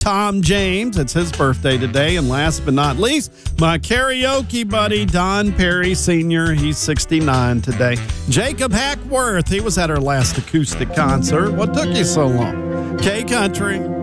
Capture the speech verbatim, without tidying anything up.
Tom James, it's his birthday today. And last but not least, my karaoke buddy, Don Perry Senior He's sixty-nine today. Jacob Hackworth, he was at our last acoustic concert. What took you so long? K-Country.